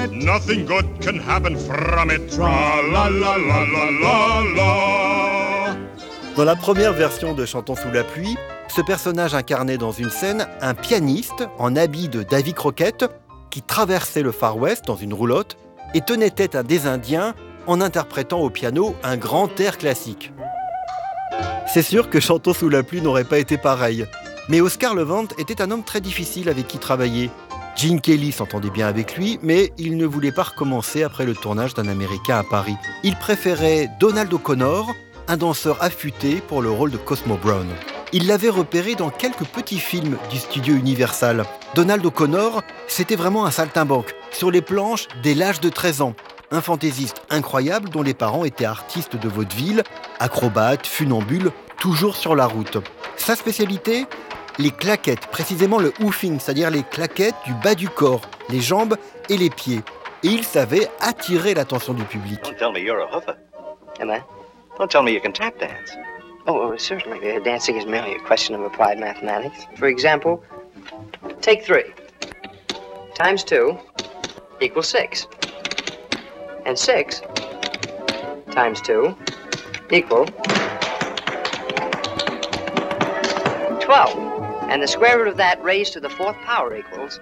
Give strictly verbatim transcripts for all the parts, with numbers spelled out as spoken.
it. Nothing good can happen from it. Tra-la-la-la-la-la-la. Dans la première version de Chantons sous la pluie, ce personnage incarnait dans une scène un pianiste en habit de Davy Crockett qui traversait le Far West dans une roulotte et tenait tête à des Indiens en interprétant au piano un grand air classique. C'est sûr que Chantons sous la pluie n'aurait pas été pareil. Mais Oscar Levant était un homme très difficile avec qui travailler. Gene Kelly s'entendait bien avec lui, mais il ne voulait pas recommencer après le tournage d'Un Américain à Paris. Il préférait Donald O'Connor, un danseur affûté pour le rôle de Cosmo Brown. Il l'avait repéré dans quelques petits films du studio Universal. Donald O'Connor, c'était vraiment un saltimbanque, sur les planches dès l'âge de treize ans. Un fantaisiste incroyable dont les parents étaient artistes de vaudeville, acrobates, funambules, toujours sur la route. Sa spécialité ? Les claquettes, précisément le hoofing, c'est-à-dire les claquettes du bas du corps, les jambes et les pieds. Et il savait attirer l'attention du public. Don't tell me you're a hoofer. Am I? Don't tell me you can tap dance. Oh, certainly. Uh, dancing is merely a question of applied mathematics. For example, take three times two equals six. And six times two equal twelve. And the square root of that raised to the fourth power equals...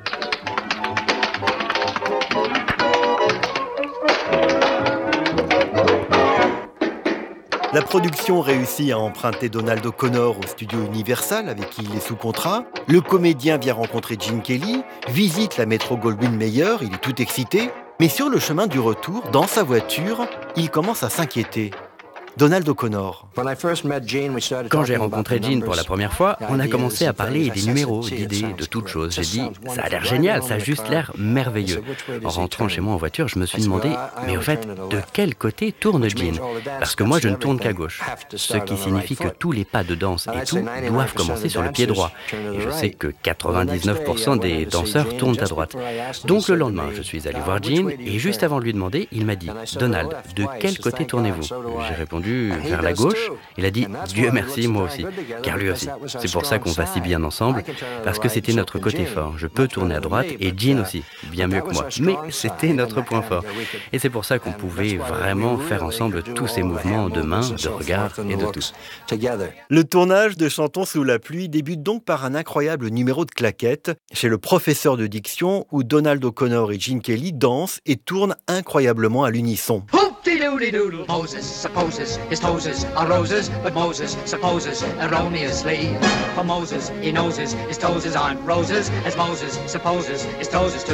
La production réussit à emprunter Donald O'Connor au studio Universal avec qui il est sous contrat. Le comédien vient rencontrer Gene Kelly, visite la Metro-Goldwyn-Mayer, il est tout excité. Mais sur le chemin du retour, dans sa voiture, il commence à s'inquiéter. Donald O'Connor. Quand j'ai rencontré Gene pour la première fois, on a commencé à parler des numéros, d'idées, de toutes choses. J'ai dit, ça a l'air génial, ça a juste l'air merveilleux. En rentrant chez moi en voiture, je me suis demandé, mais au fait, de quel côté tourne Gene ? Parce que moi, je ne tourne qu'à gauche. Ce qui signifie que tous les pas de danse et tout doivent commencer sur le pied droit. Et je sais que quatre-vingt-dix-neuf pour cent des danseurs tournent à droite. Donc le lendemain, je suis allé voir Gene et juste avant de lui demander, il m'a dit, Donald, de quel côté tournez-vous ? J'ai répondu, vers la gauche. Il a dit « Dieu merci, moi aussi », car lui aussi. C'est pour ça qu'on va si bien ensemble, parce que c'était notre côté fort. Je peux tourner à droite, et Gene aussi, bien mieux que moi. Mais c'était notre point fort. Et c'est pour ça qu'on pouvait vraiment faire ensemble tous ces mouvements de main, de regard et de tout. Le tournage de Chantons sous la pluie débute donc par un incroyable numéro de claquettes chez le professeur de diction où Donald O'Connor et Gene Kelly dansent et tournent incroyablement à l'unisson. Hoop-de-doodle-doodle, Moses supposes his toes are roses, but Moses supposes erroneously. For Moses, he knows his toes aren't roses, as Moses supposes his toes to